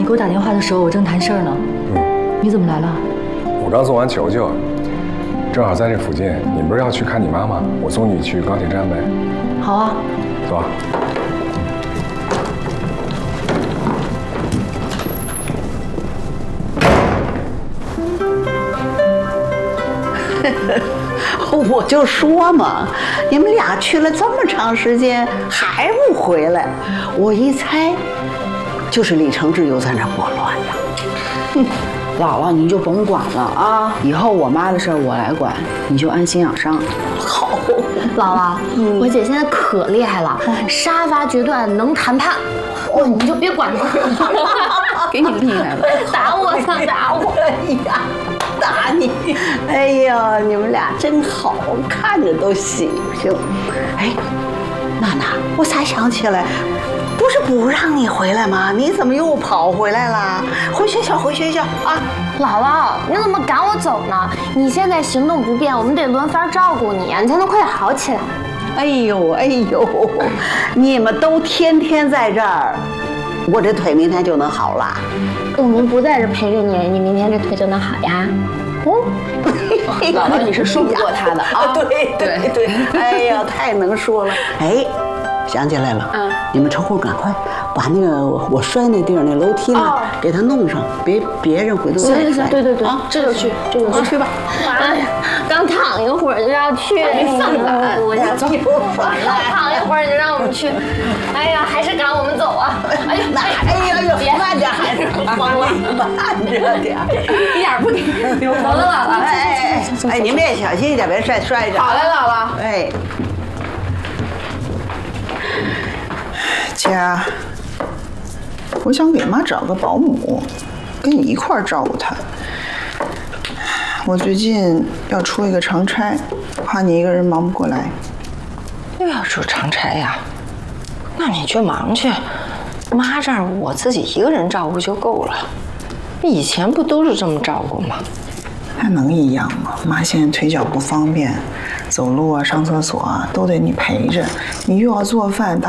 给我打电话的时候，我正谈事儿呢。你怎么来了？ 我刚送完球球，正好在这附近。你不是要去看你妈吗？我送你去高铁站呗。 好啊， 走。 我就说嘛，你们俩去了这么长时间还不回来，我一猜，就是李承志又在那拨乱了。 姥姥，你就甭管了啊！以后我妈的事儿我来管，你就安心养伤。 好， 姥姥，我姐现在可厉害了，杀伐决断，能谈判。哦，你就别管她， 给你厉害了， 打我想打我。 哎呀，打你！哎呀，你们俩真好，看着都喜庆。哎，娜娜，我才想起来。不是不让你回来吗？你怎么又跑回来了？回学校，回学校啊！ 姥姥，你怎么赶我走呢？你现在行动不便，我们得轮番照顾你，你才能快点好起来。 哎呦哎呦，你们都天天在这儿，我这腿明天就能好了。 我们不在这陪着你，你明天这腿就能好呀。 姥姥你是说不过他的啊！ 对，哎呀，太能说了。哎。想起来了，你们抽空赶快把那个我摔那地儿那楼梯呢，给它弄上，别人回头再摔。 对，这就去去吧。 哎呀，刚躺一会儿就要去， 犯懒， 走，躺一会儿就让我们去。哎呀，还是赶我们走啊！哎呀， 别慢点，孩子，慢着点， 一点不丢魂了，姥姥。 哎，你们也小心一点，别摔着。 好嘞，姥姥。 哎。 姐，我想给妈找个保姆，跟你一块儿照顾她。我最近要出一个长差，怕你一个人忙不过来。 又要出长差呀？那你去忙去，妈这儿我自己一个人照顾就够了。以前不都是这么照顾吗？ 还能一样吗？妈现在腿脚不方便，走路啊、上厕所啊都得你陪着，你又要做饭。